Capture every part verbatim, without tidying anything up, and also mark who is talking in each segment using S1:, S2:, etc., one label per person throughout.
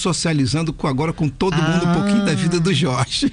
S1: socializando com, agora com todo ah. mundo um pouquinho da vida do Jorge.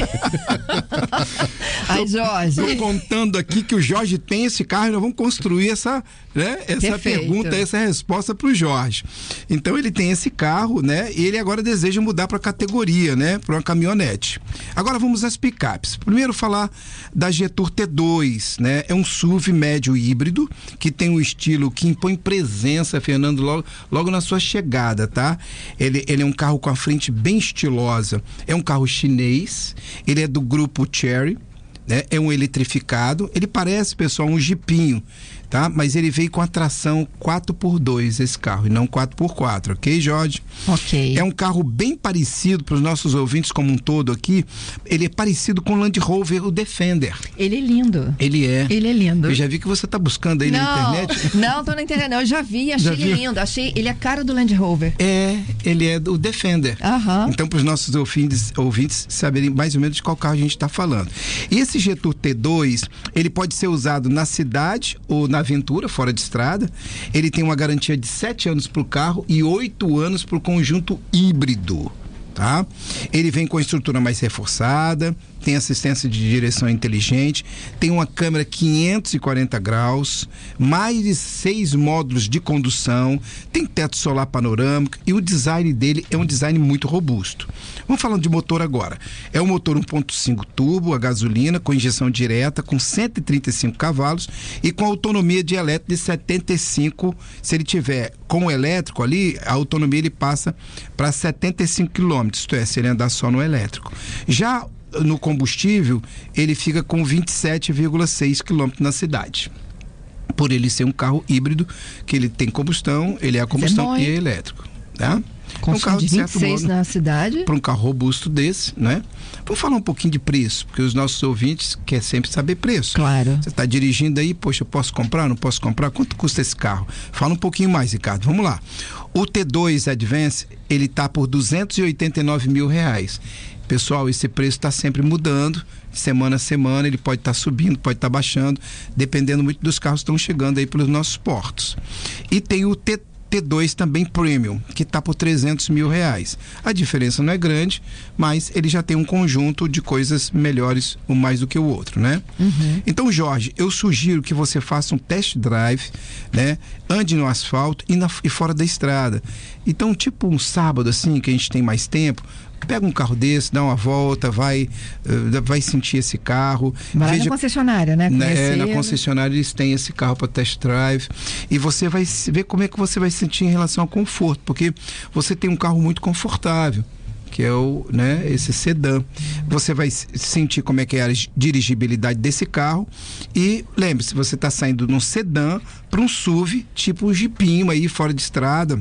S2: Ai, Jorge.
S1: Estou contando aqui que o Jorge tem esse carro e nós vamos construir essa, né, essa pergunta, essa resposta para o Jorge. Então ele tem esse carro, né? E ele agora deseja mudar para a categoria, né? Para uma caminhonete. Agora vamos às picapes. Primeiro falar da Jetour T dois, né? É um S U V médio híbrido que tem um estilo que impõe presença, Fernando, logo, logo na sua chegada, tá? Ele, ele é um carro com a frente bem estilosa. É um carro chinês. Ele é do grupo Chery, né? É um eletrificado. Ele parece, pessoal, um jipinho, tá? Mas ele veio com a tração quatro por dois, esse carro, e não quatro por quatro, ok, Jorge?
S2: Ok.
S1: É um carro bem parecido, para os nossos ouvintes como um todo aqui, ele é parecido com o Land Rover, o Defender.
S2: Ele é lindo.
S1: Ele é.
S2: Ele é lindo.
S1: Eu já vi que você está buscando aí
S2: não,
S1: na internet.
S2: Não, tô na internet, não. Eu já vi, achei já ele vi. lindo. Achei ele a cara do Land Rover.
S1: É, ele é do Defender.
S2: Aham.
S1: Então, para os nossos ouvintes, ouvintes saberem mais ou menos de qual carro a gente está falando. E esse Jetour T dois, ele pode ser usado na cidade ou na aventura, fora de estrada. Ele tem uma garantia de sete anos para o carro e oito anos para o conjunto híbrido, tá? Ele vem com a estrutura mais reforçada, tem assistência de direção inteligente, tem uma câmera quinhentos e quarenta graus, mais de seis módulos de condução, tem teto solar panorâmico e o design dele é um design muito robusto. Vamos falando de motor agora. É um motor um ponto cinco turbo, a gasolina, com injeção direta, com cento e trinta e cinco cavalos e com autonomia de elétrico de setenta e cinco. Se ele tiver com o elétrico ali, a autonomia ele passa para setenta e cinco quilômetros, isto é, se ele andar só no elétrico. Já no combustível, ele fica com vinte e sete vírgula seis quilômetros na cidade. Por ele ser um carro híbrido, que ele tem combustão, ele é a combustão
S2: é
S1: e é elétrico, tá?
S2: Um carro de vinte e seis modo, na cidade.
S1: Para um carro robusto desse, né? Vamos falar um pouquinho de preço, porque os nossos ouvintes querem sempre saber preço.
S2: Claro.
S1: Você está dirigindo aí, poxa, eu posso comprar, não posso comprar? Quanto custa esse carro? Fala um pouquinho mais, Ricardo. Vamos lá. O T dois Advance, ele tá por duzentos e oitenta e nove mil reais. Pessoal, esse preço está sempre mudando, semana a semana, ele pode estar tá subindo, pode estar tá baixando, dependendo muito dos carros que estão chegando aí pelos nossos portos. E tem o T dois também Premium, que está por trezentos mil reais. A diferença não é grande, mas ele já tem um conjunto de coisas melhores, um mais do que o outro, né? Uhum. Então, Jorge, eu sugiro que você faça um test drive, né? Ande no asfalto e, na, e fora da estrada. Então, tipo um sábado assim, que a gente tem mais tempo, pega um carro desse, dá uma volta, vai, uh, vai sentir esse carro.
S2: Vai veja, na concessionária, né?
S1: É, na concessionária eles têm esse carro para test drive e você vai ver como é que você vai sentir em relação ao conforto, porque você tem um carro muito confortável, que é o, né, esse sedã. Você vai sentir como é que é a dirigibilidade desse carro e lembre-se, você está saindo de um sedã para um S U V, tipo um jipinho aí fora de estrada.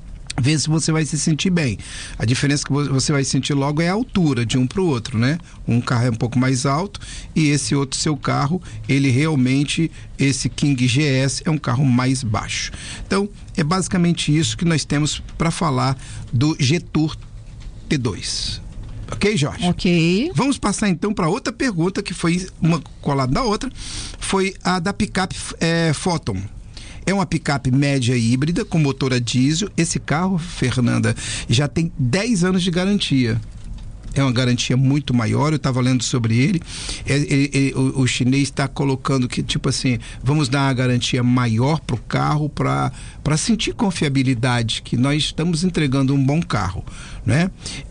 S1: Vê se você vai se sentir bem. A diferença que você vai sentir logo é a altura de um para o outro, né? Um carro é um pouco mais alto e esse outro seu carro, ele realmente, esse King G S é um carro mais baixo. Então, é basicamente isso que nós temos para falar do Jetour T dois. Ok, Jorge?
S2: Ok.
S1: Vamos passar então para outra pergunta que foi uma colada na outra, foi a da picape é, Photon. É uma picape média híbrida com motor a diesel. Esse carro, Fernanda, já tem dez anos de garantia. É uma garantia muito maior, eu estava lendo sobre ele. É, é, é, o, o chinês está colocando que, tipo assim, vamos dar uma garantia maior para o carro, para para sentir confiabilidade, que nós estamos entregando um bom carro, né?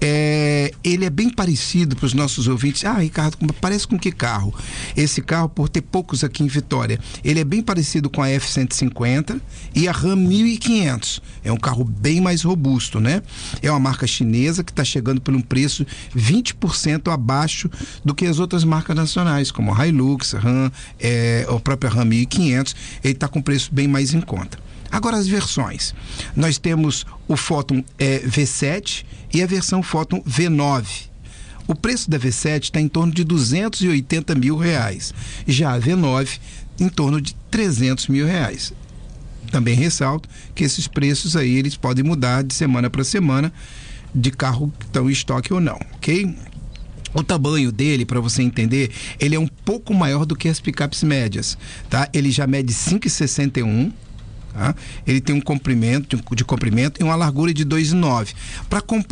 S1: É, ele é bem parecido para os nossos ouvintes. Ah, Ricardo, parece com que carro? Esse carro, por ter poucos aqui em Vitória, ele é bem parecido com a F cento e cinquenta e a Ram mil e quinhentos. É um carro bem mais robusto, né? É uma marca chinesa que está chegando por um preço vinte por cento abaixo do que as outras marcas nacionais, como a Hilux, a Ram, é, a própria Ram mil e quinhentos. Ele está com preço bem mais em conta. Agora as versões. Nós temos o Photon é, V sete e a versão Photon V nove. O preço da V sete está em torno de duzentos e oitenta mil reais. Já a V nove em torno de trezentos mil reais. Também ressalto que esses preços aí eles podem mudar de semana para semana, de carro que estão em estoque ou não, ok? O tamanho dele, para você entender, ele é um pouco maior do que as picapes médias, tá? Ele já mede cinco vírgula sessenta e um. Tá? Ele tem um comprimento de comprimento e uma largura de dois vírgula nove. Para comparar